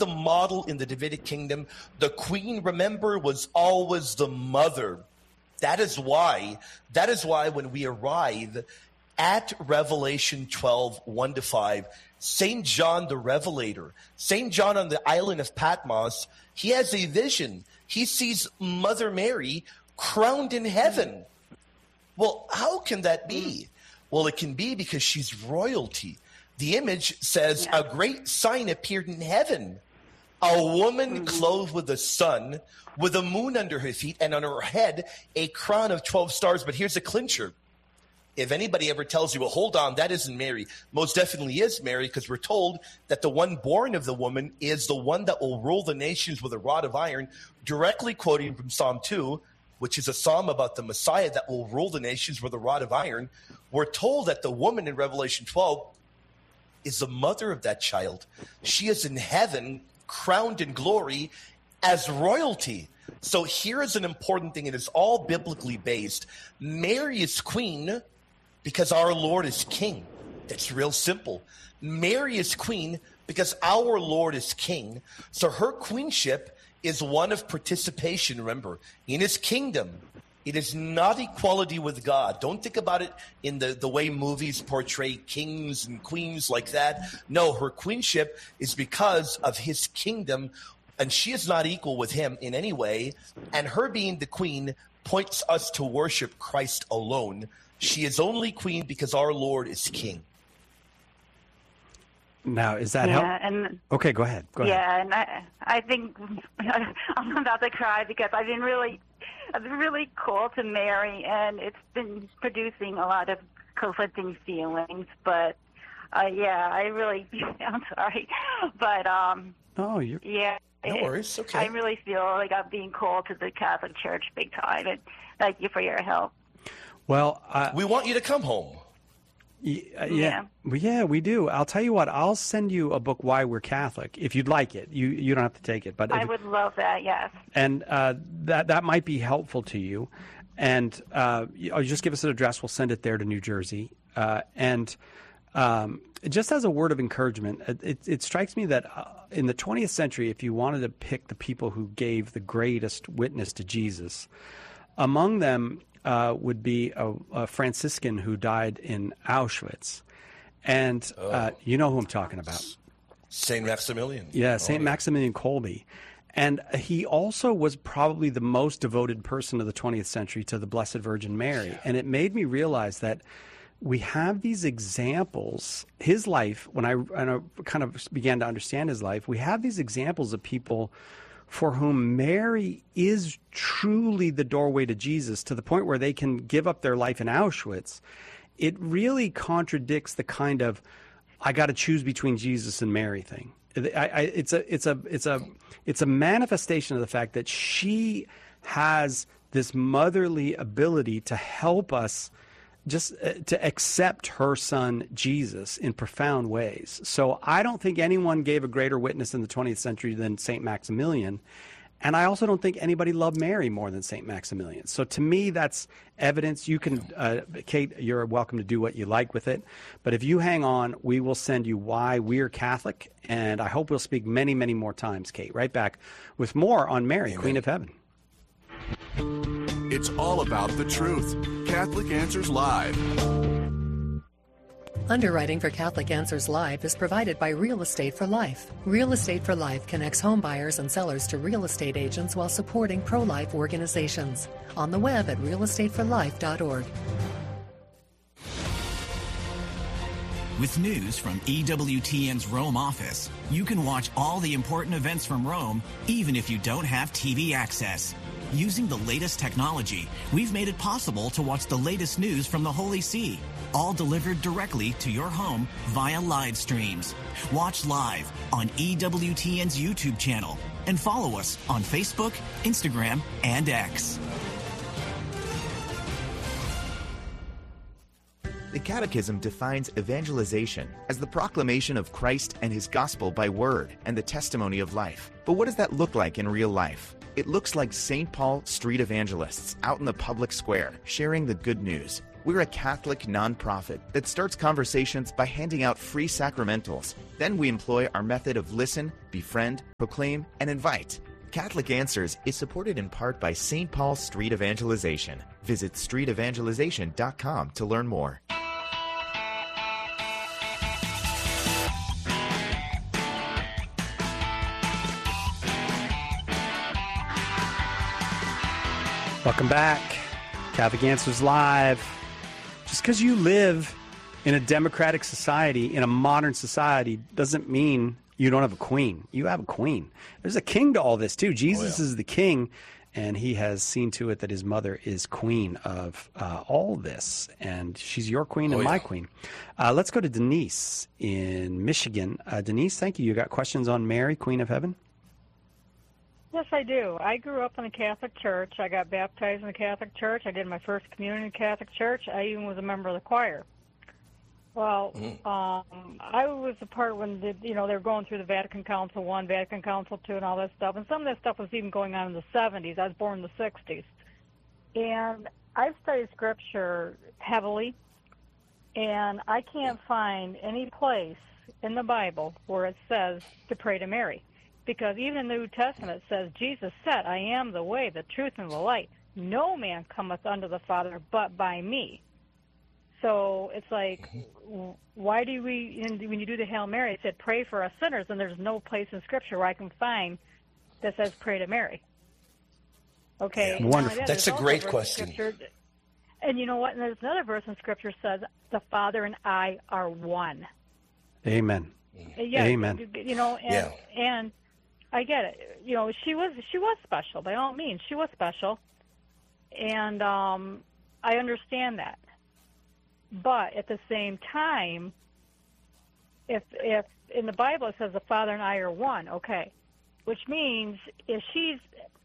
the model in the Davidic kingdom. The queen, remember, was always the mother. That is why when we arrive at Revelation 12, 1-5, St. John the Revelator, St. John on the island of Patmos, he has a vision. He sees Mother Mary crowned in heaven. Well, how can that be? Well, it can be because she's royalty. The image says, a great sign appeared in heaven. A woman clothed with the sun, with the moon under her feet, and on her head a crown of 12 stars. But here's a clincher. If anybody ever tells you, well, hold on, that isn't Mary, most definitely is Mary, because we're told that the one born of the woman is the one that will rule the nations with a rod of iron, directly quoting from Psalm 2, which is a psalm about the Messiah that will rule the nations with a rod of iron. We're told that the woman in Revelation 12 is the mother of that child. She is in heaven, crowned in glory as royalty. So here is an important thing. It is all biblically based. Mary is queen because our Lord is king. That's real simple. Mary is queen because our Lord is king. So her queenship is one of participation, remember, in his kingdom. It is not equality with God. Don't think about it in the way movies portray kings and queens like that. No, her queenship is because of his kingdom, and she is not equal with him in any way. And her being the queen points us to worship Christ alone. She is only queen because our Lord is king. Now, is that okay, go ahead. Yeah, and I think I'm about to cry because I've been really called to Mary, and it's been producing a lot of conflicting feelings. But I really, I'm sorry, but no worries. Okay, I really feel like I'm being called to the Catholic Church big time, and thank you for your help. Well, we want you to come home. Yeah, we do. I'll tell you what. I'll send you a book, Why We're Catholic, if you'd like it. You don't have to take it, but I would love that. Yes. And that might be helpful to you. And just give us an address. We'll send it there to New Jersey. And just as a word of encouragement, it strikes me that in the 20th century, if you wanted to pick the people who gave the greatest witness to Jesus, among them would be a Franciscan who died in Auschwitz. And you know who I'm talking about. St. Maximilian. Yeah, St. Maximilian Kolbe. And he also was probably the most devoted person of the 20th century to the Blessed Virgin Mary. Yeah. And it made me realize that we have these examples. His life, when I kind of began to understand his life, we have these examples of people for whom Mary is truly the doorway to Jesus, to the point where they can give up their life in Auschwitz. It really contradicts the kind of I got to choose between Jesus and Mary thing. It's a manifestation of the fact that she has this motherly ability to help us just to accept her son Jesus in profound ways. So I don't think anyone gave a greater witness in the 20th century than St. Maximilian. And I also don't think anybody loved Mary more than St. Maximilian. So to me, that's evidence. You can, Kate, you're welcome to do what you like with it. But if you hang on, we will send you Why We're Catholic. And I hope we'll speak many, many more times, Kate. Right back with more on Mary, Amen. Queen of Heaven. It's all about the truth. Catholic Answers Live. Underwriting for Catholic Answers Live is provided by Real Estate for Life. Real Estate for Life connects home buyers and sellers to real estate agents while supporting pro-life organizations. On the web at realestateforlife.org. With news from EWTN's Rome office, you can watch all the important events from Rome, even if you don't have TV access. Using the latest technology, we've made it possible to watch the latest news from the Holy See, all delivered directly to your home via live streams. Watch live on EWTN's YouTube channel and follow us on Facebook, Instagram, and X. The Catechism defines evangelization as the proclamation of Christ and his gospel by word and the testimony of life. But what does that look like in real life? It looks like St. Paul street evangelists out in the public square sharing the good news. We're a Catholic nonprofit that starts conversations by handing out free sacramentals. Then we employ our method of listen, befriend, proclaim, and invite. Catholic Answers is supported in part by St. Paul Street Evangelization. Visit streetevangelization.com to learn more. Welcome back. Catholic Answers Live. Just because you live in a democratic society, in a modern society, doesn't mean you don't have a queen. You have a queen. There's a king to all this, too. Jesus is the king, and he has seen to it that his mother is queen of all this. And she's your queen and my queen. Let's go to Denise in Michigan. Denise, thank you. You got questions on Mary, Queen of Heaven? Yes, I do. I grew up in the Catholic Church. I got baptized in the Catholic Church. I did my first communion in the Catholic Church. I even was a member of the choir. Well, I was a part when they were going through the Vatican Council I, Vatican Council II, and all that stuff. And some of that stuff was even going on in the 70s. I was born in the 60s. And I've studied Scripture heavily, and I can't find any place in the Bible where it says to pray to Mary. Because even in the New Testament it says, Jesus said, I am the way, the truth, and the light. No man cometh unto the Father but by me. So it's like, why do we, when you do the Hail Mary, it said, pray for us sinners, and there's no place in Scripture where I can find that says pray to Mary. Okay. Yeah. Wonderful. That's a great question. And you know what? And there's another verse in Scripture says, the Father and I are one. Amen. Yeah, Amen. And I get it. She was special by all means. She was special, and I understand that. But at the same time, if in the Bible it says the Father and I are one, okay, which means if she's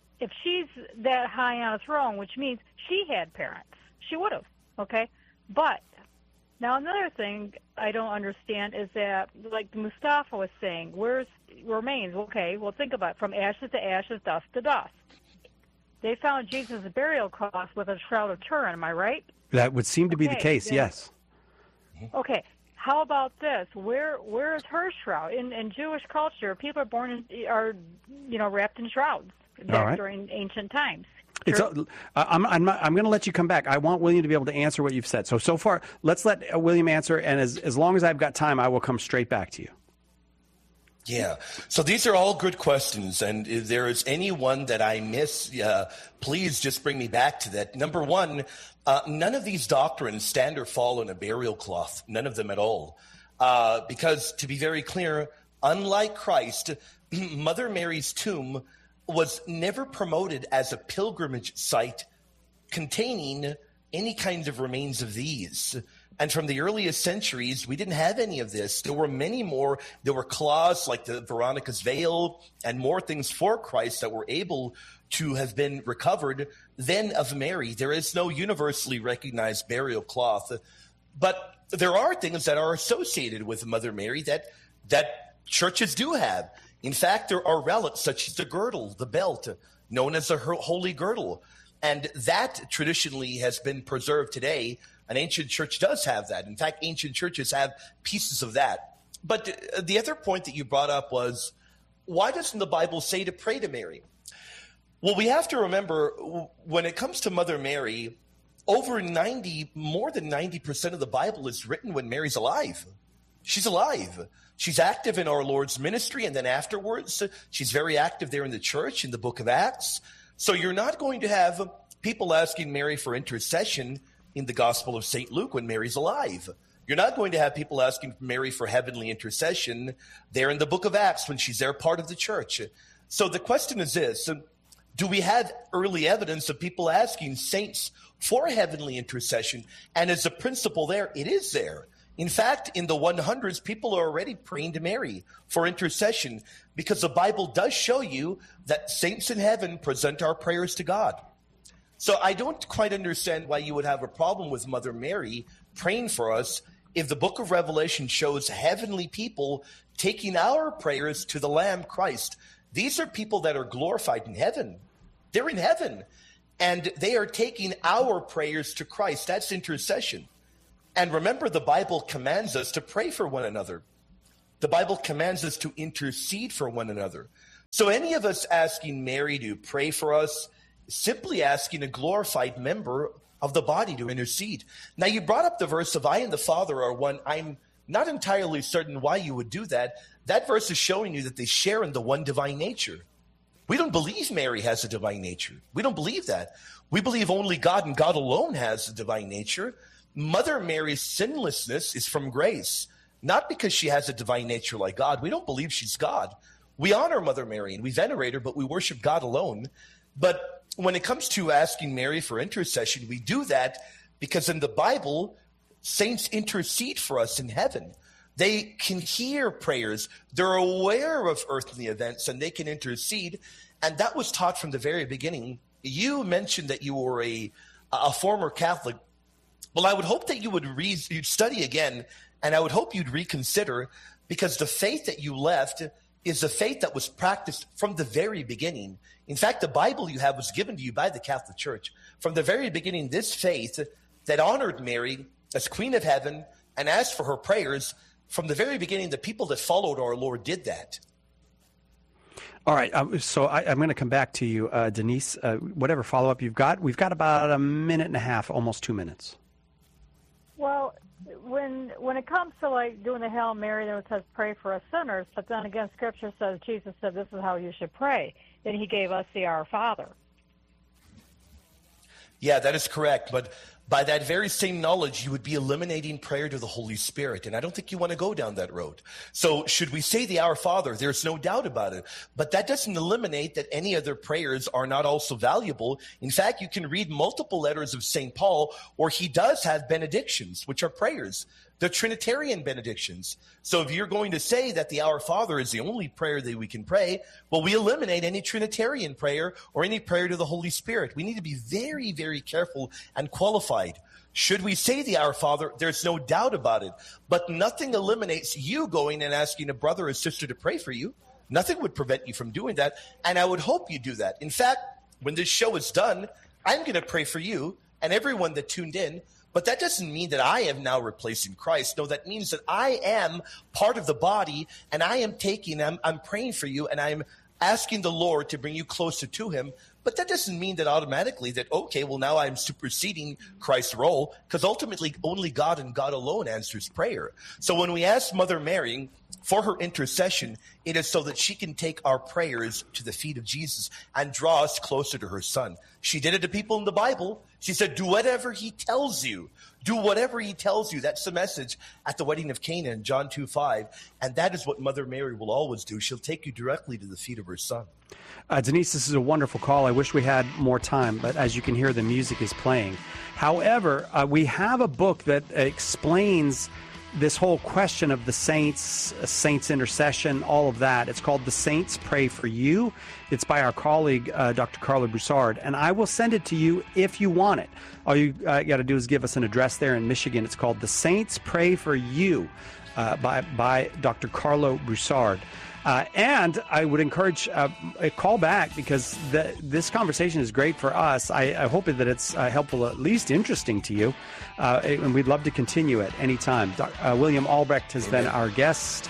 that high on a throne, which means she had parents, she would have, okay. But now another thing I don't understand is that, like Mustafa was saying, where's remains? Okay, well think about it. From ashes to ashes, dust to dust. They found Jesus' burial cloth with a shroud of Turin. Am I right? That would seem to be the case. Yes. Okay. How about this? Where is her shroud? In Jewish culture, people are born wrapped in shrouds during ancient times. I'm going to let you come back. I want William to be able to answer what you've said. So far, let's let William answer, and as long as I've got time, I will come straight back to you. Yeah. So these are all good questions, and if there is any one that I miss, please just bring me back to that. Number one, none of these doctrines stand or fall on a burial cloth, none of them at all. Because to be very clear, unlike Christ, Mother Mary's tomb was never promoted as a pilgrimage site containing any kind of remains of these. And from the earliest centuries, we didn't have any of this. There were many more. There were cloths like the Veronica's veil and more things for Christ that were able to have been recovered than of Mary. There is no universally recognized burial cloth. But there are things that are associated with Mother Mary that churches do have. In fact, there are relics such as the girdle, the belt, known as the Holy Girdle. And that traditionally has been preserved today. An ancient church does have that. In fact, ancient churches have pieces of that. But the other point that you brought up was, why doesn't the Bible say to pray to Mary? Well, we have to remember, when it comes to Mother Mary, more than 90% of the Bible is written when Mary's alive. She's alive. She's active in our Lord's ministry, and then afterwards, she's very active there in the church, in the book of Acts. So you're not going to have people asking Mary for intercession in the Gospel of St. Luke when Mary's alive. You're not going to have people asking Mary for heavenly intercession there in the book of Acts when she's there part of the church. So the question is this: do we have early evidence of people asking saints for heavenly intercession? And as a principle there, it is there. In fact, in the 100s, people are already praying to Mary for intercession because the Bible does show you that saints in heaven present our prayers to God. So I don't quite understand why you would have a problem with Mother Mary praying for us if the book of Revelation shows heavenly people taking our prayers to the Lamb Christ. These are people that are glorified in heaven. They're in heaven. and they are taking our prayers to Christ. That's intercession. And remember, the Bible commands us to pray for one another. The Bible commands us to intercede for one another. So any of us asking Mary to pray for us, simply asking a glorified member of the body to intercede. Now, you brought up the verse of I and the Father are one. I'm not entirely certain why you would do that. That verse is showing you that they share in the one divine nature. We don't believe Mary has a divine nature. We don't believe that. We believe only God and God alone has a divine nature. Mother Mary's sinlessness is from grace, not because she has a divine nature like God. We don't believe she's God. We honor Mother Mary and we venerate her, but we worship God alone. But when it comes to asking Mary for intercession, we do that because in the Bible, saints intercede for us in heaven. They can hear prayers. They're aware of earthly events and they can intercede. And that was taught from the very beginning. You mentioned that you were a former Catholic. Well, I would hope that you'd study again, and I would hope you'd reconsider, because the faith that you left is a faith that was practiced from the very beginning. In fact, the Bible you have was given to you by the Catholic Church. From the very beginning, this faith that honored Mary as Queen of Heaven and asked for her prayers, from the very beginning, the people that followed our Lord did that. All right, so I'm going to come back to you, Denise. Whatever follow-up you've got, we've got about a minute and a half, almost 2 minutes. Well, when it comes to like doing the Hail Mary, then it says pray for us sinners, but then again, Scripture says Jesus said this is how you should pray. Then he gave us the Our Father. Yeah, that is correct. But by that very same knowledge, you would be eliminating prayer to the Holy Spirit. And I don't think you want to go down that road. So should we say the Our Father? There's no doubt about it. But that doesn't eliminate that any other prayers are not also valuable. In fact, you can read multiple letters of St. Paul where he does have benedictions, which are prayers. The Trinitarian benedictions. So if you're going to say that the Our Father is the only prayer that we can pray, well, we eliminate any Trinitarian prayer or any prayer to the Holy Spirit. We need to be very, very careful and qualified. Should we say the Our Father? There's no doubt about it. But nothing eliminates you going and asking a brother or sister to pray for you. Nothing would prevent you from doing that. And I would hope you do that. In fact, when this show is done, I'm going to pray for you and everyone that tuned in. But that doesn't mean that I am now replacing Christ. No, that means that I am part of the body, and I am I'm praying for you, and I'm asking the Lord to bring you closer to him. But that doesn't mean that automatically that, okay, well, now I'm superseding Christ's role, because ultimately only God and God alone answers prayer. So when we ask Mother Mary for her intercession, it is so that she can take our prayers to the feet of Jesus and draw us closer to her Son. She did it to people in the Bible. She said, do whatever he tells you. Do whatever he tells you. That's the message at the wedding of Cana in John 2:5. And that is what Mother Mary will always do. She'll take you directly to the feet of her Son. Denise, this is a wonderful call. I wish we had more time, but as you can hear, the music is playing. However, we have a book that explains this whole question of the saints intercession, all of that. It's called The Saints Pray for You. It's by our colleague, Dr. Carlo Broussard, and I will send it to you if you want it. All you got to do is give us an address there in Michigan. It's called The Saints Pray for You by Dr. Carlo Broussard. And I would encourage a call back, because this conversation is great for us. I hope that it's helpful, at least interesting to you. And we'd love to continue it anytime. William Albrecht has been our guest.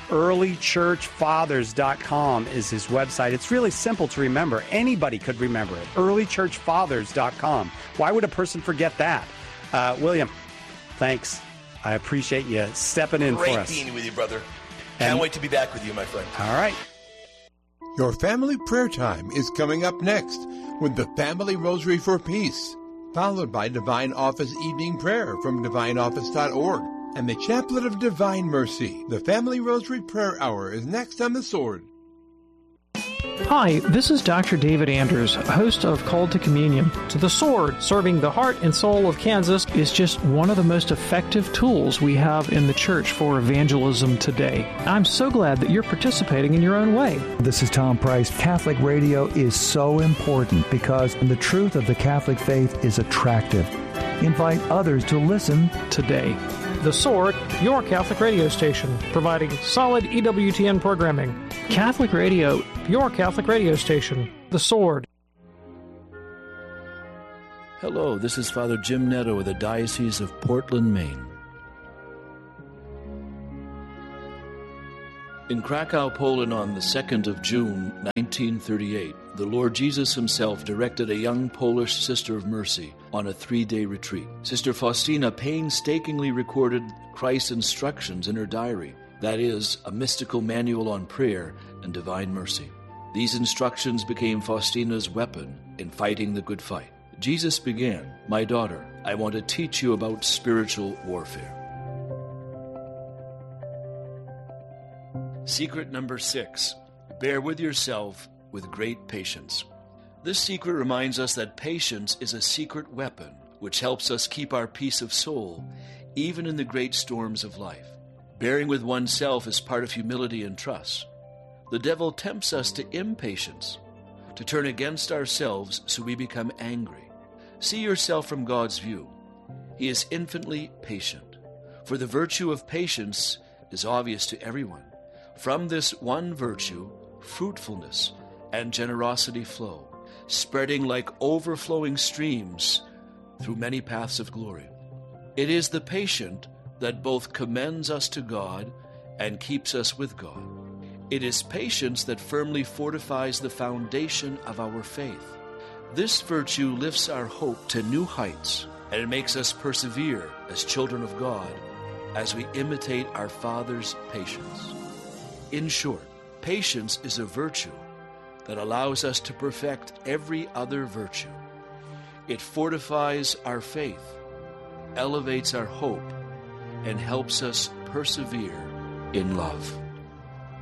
earlychurchfathers.com is his website. It's really simple to remember. Anybody could remember it. earlychurchfathers.com. Why would a person forget that? William, thanks. I appreciate you stepping in for us. Great being with you, brother. Can't wait to be back with you, my friend. All right. Your family prayer time is coming up next with the Family Rosary for Peace, followed by Divine Office Evening Prayer from divineoffice.org and the Chaplet of Divine Mercy. The Family Rosary Prayer Hour is next on The Sword. Hi, this is Dr. David Andrews, host of Called to Communion. To the Sword, serving the heart and soul of Kansas, is just one of the most effective tools we have in the church for evangelism today. I'm so glad that you're participating in your own way. This is Tom Price. Catholic radio is so important because the truth of the Catholic faith is attractive. Invite others to listen today. The Sword, your Catholic radio station, providing solid EWTN programming. Catholic radio, your Catholic radio station. The Sword. Hello, this is Father Jim Netto of the Diocese of Portland, Maine. In Krakow, Poland on the 2nd of June, 1938, the Lord Jesus himself directed a young Polish Sister of Mercy on a 3-day retreat. Sister Faustina painstakingly recorded Christ's instructions in her diary, that is, a mystical manual on prayer and divine mercy. These instructions became Faustina's weapon in fighting the good fight. Jesus began, "My daughter, I want to teach you about spiritual warfare." Secret number 6. Bear with yourself with great patience. This secret reminds us that patience is a secret weapon which helps us keep our peace of soul even in the great storms of life. Bearing with oneself is part of humility and trust. The devil tempts us to impatience, to turn against ourselves so we become angry. See yourself from God's view. He is infinitely patient, for the virtue of patience is obvious to everyone. From this one virtue, fruitfulness and generosity flow, spreading like overflowing streams through many paths of glory. It is the patient that both commends us to God and keeps us with God. It is patience that firmly fortifies the foundation of our faith. This virtue lifts our hope to new heights, and it makes us persevere as children of God as we imitate our Father's patience. In short, patience is a virtue that allows us to perfect every other virtue. It fortifies our faith, elevates our hope, and helps us persevere in love.